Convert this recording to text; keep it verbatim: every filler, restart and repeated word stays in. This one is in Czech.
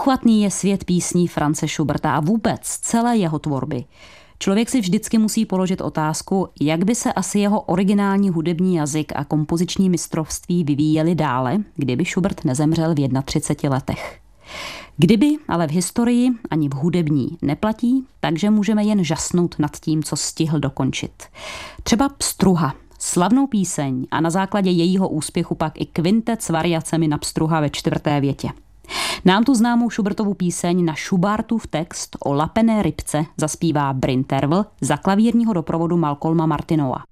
Neuchvatný je svět písní Franze Schuberta a vůbec celé jeho tvorby. Člověk si vždycky musí položit otázku, jak by se asi jeho originální hudební jazyk a kompoziční mistrovství vyvíjely dále, kdyby Schubert nezemřel v třiceti jedné letech. Kdyby, ale v historii ani v hudební neplatí, takže můžeme jen žasnout nad tím, co stihl dokončit. Třeba Pstruha, slavnou píseň a na základě jejího úspěchu pak i kvintet s variacemi na Pstruha ve čtvrté větě. Nám tu známou Schubertovu píseň na Schubertův text o lapené rybce zaspívá Bryn Tervel za klavírního doprovodu Malcolma Martinova.